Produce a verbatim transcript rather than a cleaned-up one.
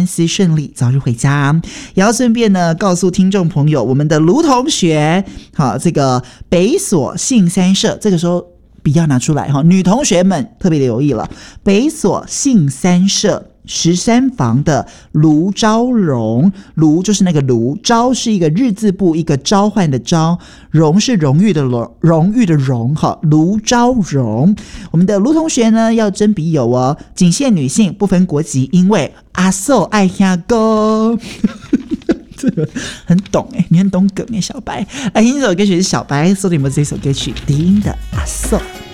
思顺利，早日回家。也要顺便呢告诉听众朋友，我们的卢同学，好，这个北所信三社，这个时候笔要拿出来哈，女同学们特别留意了，北所信三社十三房的卢昭荣，卢就是那个卢，昭是一个日字部，一个召唤的召，荣是荣誉的荣，荣誉的荣，好，卢昭荣。我们的卢同学呢要征笔友哦，仅限女性，不分国籍，因为阿寿爱听歌。这个很懂哎，你很懂梗哎，小白。来听这首歌曲是小白送给你们这首歌曲，低音的阿寿。